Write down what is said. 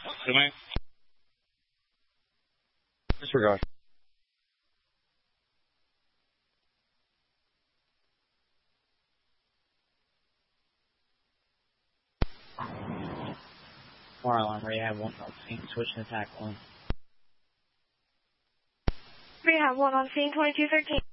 Domain. Disregard. Fire alarm, rehab 1 on scene, switch and attack 1. Rehab 1 on scene, 2213.